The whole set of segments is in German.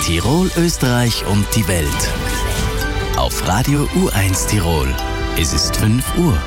Tirol, Österreich und die Welt. Auf Radio U1 Tirol. Es ist 5 Uhr.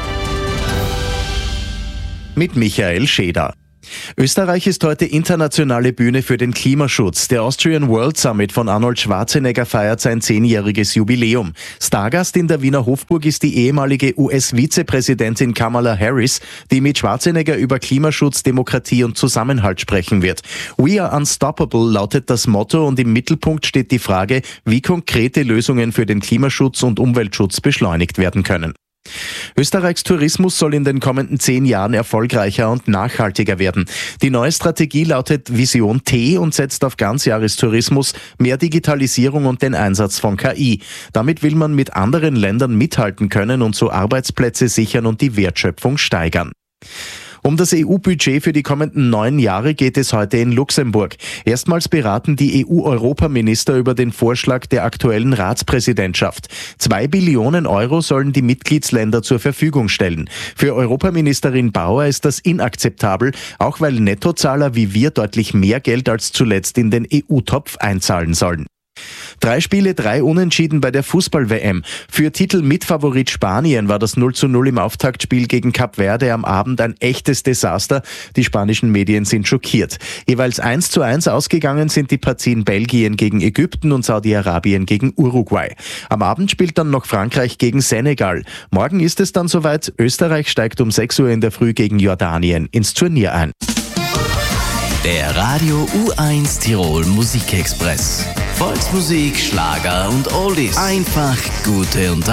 Mit Michael Scheder. Österreich ist heute internationale Bühne für den Klimaschutz. Der Austrian World Summit von Arnold Schwarzenegger feiert sein 10-jähriges Jubiläum. Stargast in der Wiener Hofburg ist die ehemalige US-Vizepräsidentin Kamala Harris, die mit Schwarzenegger über Klimaschutz, Demokratie und Zusammenhalt sprechen wird. We are unstoppable lautet das Motto und im Mittelpunkt steht die Frage, wie konkrete Lösungen für den Klimaschutz und Umweltschutz beschleunigt werden können. Österreichs Tourismus soll in den kommenden 10 Jahren erfolgreicher und nachhaltiger werden. Die neue Strategie lautet Vision T und setzt auf Ganzjahrestourismus, mehr Digitalisierung und den Einsatz von KI. Damit will man mit anderen Ländern mithalten können und so Arbeitsplätze sichern und die Wertschöpfung steigern. Um das EU-Budget für die kommenden 9 Jahre geht es heute in Luxemburg. Erstmals beraten die EU-Europaminister über den Vorschlag der aktuellen Ratspräsidentschaft. 2 Billionen Euro sollen die Mitgliedsländer zur Verfügung stellen. Für Europaministerin Bauer ist das inakzeptabel, auch weil Nettozahler wie wir deutlich mehr Geld als zuletzt in den EU-Topf einzahlen sollen. 3 Spiele, 3 Unentschieden bei der Fußball-WM. Für Titelmitfavorit Spanien war das 0:0 im Auftaktspiel gegen Kap Verde am Abend ein echtes Desaster. Die spanischen Medien sind schockiert. Jeweils 1:1 ausgegangen sind die Partien Belgien gegen Ägypten und Saudi-Arabien gegen Uruguay. Am Abend spielt dann noch Frankreich gegen Senegal. Morgen ist es dann soweit. Österreich steigt um 6 Uhr in der Früh gegen Jordanien ins Turnier ein. Der Radio U1 Tirol Musikexpress. Volksmusik, Schlager und Oldies. Einfach gute Unterhaltung.